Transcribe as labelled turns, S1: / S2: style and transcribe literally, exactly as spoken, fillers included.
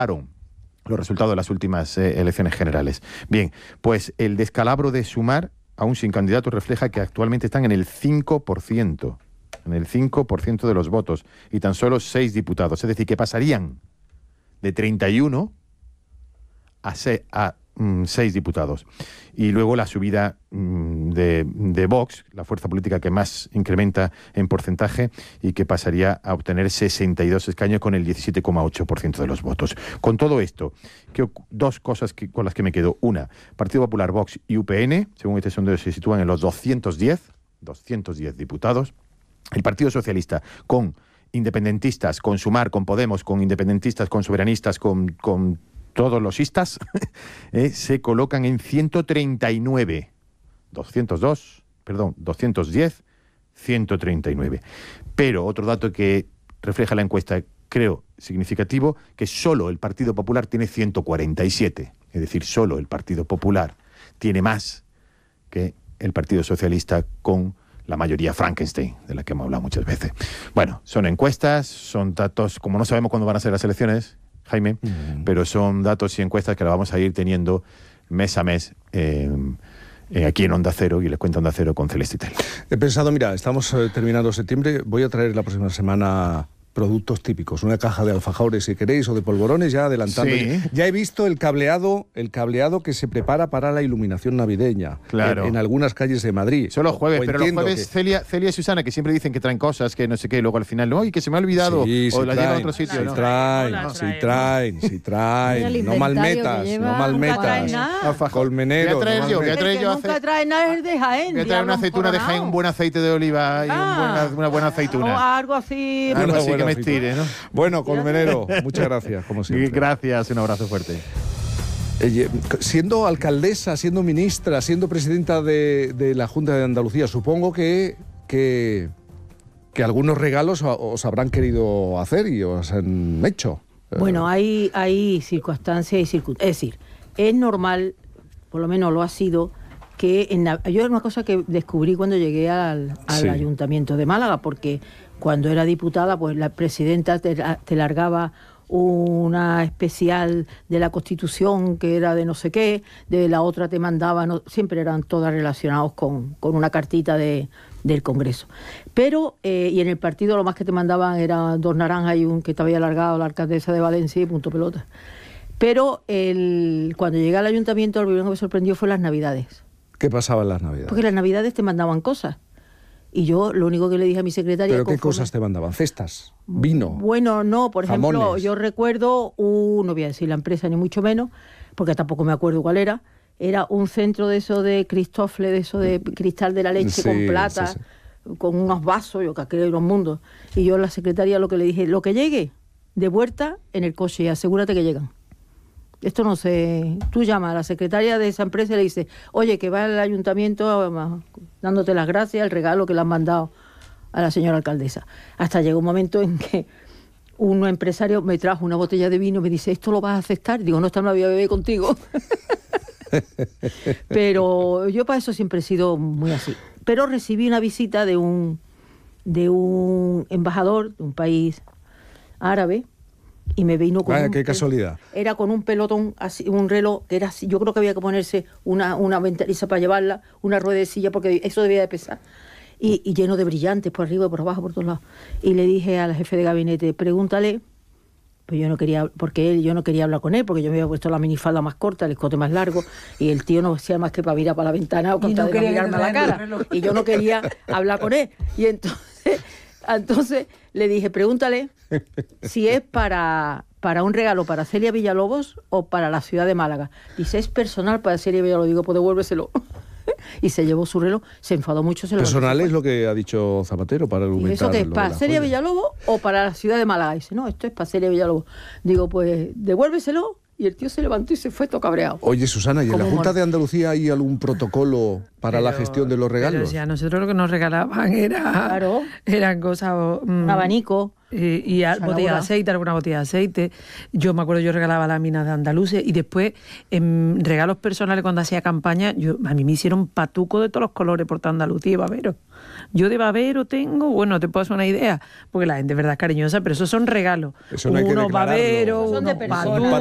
S1: los resultados de las últimas eh, elecciones generales. Bien, pues el descalabro de Sumar, aún sin candidato, refleja que actualmente están en el cinco por ciento, en el cinco por ciento de los votos, y tan solo seis diputados. Es decir, que pasarían de treinta y uno a, se, a mm, seis diputados. Y luego la subida mm, de, de Vox, la fuerza política que más incrementa en porcentaje y que pasaría a obtener sesenta y dos escaños con el diecisiete coma ocho por ciento de los votos. Con todo esto, ¿qué, dos cosas que, con las que me quedo. Una, Partido Popular, Vox y U P N, según este sondeo, se sitúan en los doscientos diez diputados. El Partido Socialista, con independentistas, con Sumar, con Podemos, con independentistas, con soberanistas, con... con todos los istas, eh, se colocan en ciento treinta y nueve. doscientos dos, perdón, doscientos diez, ciento treinta y nueve. Pero otro dato que refleja la encuesta, creo, significativo, que solo el Partido Popular tiene ciento cuarenta y siete. Es decir, solo el Partido Popular tiene más que el Partido Socialista con la mayoría Frankenstein, de la que hemos hablado muchas veces. Bueno, son encuestas, son datos, como no sabemos cuándo van a ser las elecciones, Jaime, mm. pero son datos y encuestas que la vamos a ir teniendo mes a mes eh, eh, aquí en Onda Cero, y les cuento Onda Cero con Celeste Tel.
S2: He pensado, mira, estamos eh, terminando septiembre, voy a traer la próxima semana productos típicos, una caja de alfajores si queréis, o de polvorones, ya adelantando.
S1: Sí.
S2: Ya he visto el cableado, el cableado que se prepara para la iluminación navideña,
S1: claro,
S2: en, en algunas calles de Madrid.
S1: Solo jueves,
S2: o
S1: pero los jueves
S2: que...
S1: Celia, Celia y Susana, que siempre dicen que traen cosas, que no sé qué, y luego al final, no, y que se me ha olvidado,
S2: sí,
S1: o
S2: sí
S1: las llevan a otro sitio.
S2: Sí,
S1: ¿no?
S2: traen,
S3: no,
S2: sí
S3: traen,
S2: traen, sí traen, no malmetas, no malmetas. Colmenero,
S1: voy a traer
S2: no
S1: yo, voy a
S3: El
S1: traer
S3: que
S1: yo
S3: nunca
S1: ace...
S3: trae nada es de Jaén.
S1: voy a traer una aceituna de Jaén, un buen aceite de oliva y
S3: ah,
S1: un buena, una buena aceituna.
S3: O algo así.
S1: Algo así que me
S2: aceituna.
S1: estire, ¿no?
S2: Bueno, Colmenero, muchas gracias, como siempre.
S1: Gracias, un abrazo fuerte.
S2: Eh, siendo alcaldesa, siendo ministra, siendo presidenta de, de la Junta de Andalucía, supongo que, que, que algunos regalos os habrán querido hacer y os han hecho.
S3: Bueno, hay, hay circunstancias y circunstancias. Es decir, es normal, por lo menos lo ha sido, que en la, yo era una cosa que descubrí cuando llegué al, al sí. Ayuntamiento de Málaga, porque cuando era diputada, pues la presidenta te, te largaba una especial de la Constitución que era de no sé qué, de la otra te mandaba, no, siempre eran todas relacionados con, con una cartita de, del Congreso. Pero, eh, y en el partido lo más que te mandaban era dos naranjas y un que te había alargado la alcaldesa de Valencia y punto pelota. Pero el, cuando llegué al Ayuntamiento, lo primero que me sorprendió fue las Navidades.
S2: ¿Qué pasaba en las Navidades?
S3: Porque las Navidades te mandaban cosas. Y yo lo único que le dije a mi secretaria...
S2: ¿Pero qué
S3: conforme...
S2: cosas te mandaban? ¿Cestas? ¿Vino?
S3: Bueno, no, por
S2: jamones.
S3: ejemplo, yo recuerdo, un, no voy a decir la empresa ni mucho menos, porque tampoco me acuerdo cuál era, era un centro de eso de Cristófle, de eso de cristal de la leche, sí, con plata, sí, sí. con unos vasos, yo que aquello era un mundo. Y yo a la secretaria lo que le dije, lo que llegue, de vuelta en el coche, y asegúrate que llegan. Esto no sé, tú llamas a la secretaria de esa empresa y le dices, oye, que va al ayuntamiento dándote las gracias, el regalo que le han mandado a la señora alcaldesa. Hasta llegó un momento en que un empresario me trajo una botella de vino y me dice, ¿esto lo vas a aceptar? Digo, no, esta no la voy a beber contigo. Pero yo para eso siempre he sido muy así. Pero recibí una visita de un, de un embajador de un país árabe, y me vino con
S2: Vaya,
S3: un,
S2: qué casualidad.
S3: Era con un pelotón, así, un reloj que era así. Yo creo que había que ponerse una, una ventaniza para llevarla, una ruedecilla, porque eso debía de pesar. Y, y lleno de brillantes por arriba, por abajo, por todos lados. Y le dije al jefe de gabinete, pregúntale, pues yo no quería, porque él, yo no quería hablar con él, porque yo me había puesto la minifalda más corta, el escote más largo, y el tío no hacía más que para mirar para la ventana o con tal de mirarme a la cara. Y yo no quería hablar con él. Y entonces, entonces le dije, pregúntale si es para, para un regalo para Celia Villalobos o para la ciudad de Málaga. Dice, es personal para Celia Villalobos. Digo, pues devuélveselo. Y se llevó su reloj, se enfadó mucho. Se
S2: ¿Personal
S3: lo
S2: es lo que ha dicho Zapatero para argumentar?
S3: ¿Y eso qué es? ¿Para Celia Villalobos o para la ciudad de Málaga? Dice, no, esto es para Celia Villalobos. Digo, pues devuélveselo Y el tío se levantó y se fue todo cabreado.
S2: Oye, Susana, ¿y en la
S3: Como
S2: Junta
S3: mor-
S2: de Andalucía hay algún protocolo para la
S4: Pero-
S2: gestión de los
S4: Pero
S2: regalos?
S4: si a nosotros lo que nos regalaban era,
S3: Claro.
S4: eran cosas... mm,
S3: Un abanico.
S4: Y, y a-
S3: Esa
S4: botella de
S3: Laura.
S4: aceite, alguna botella de aceite. Yo me acuerdo, yo regalaba láminas de andaluces y después en regalos personales cuando hacía campaña, yo a mí me hicieron patuco de todos los colores por toda Andalucía y babero. Yo de babero tengo, bueno, te puedo hacer una idea, porque la gente de verdad es cariñosa, pero esos son regalos.
S2: Eso no hay que
S4: unos
S2: declararlo.
S4: baberos,
S3: Son de
S4: unos
S3: personas.
S4: patucos.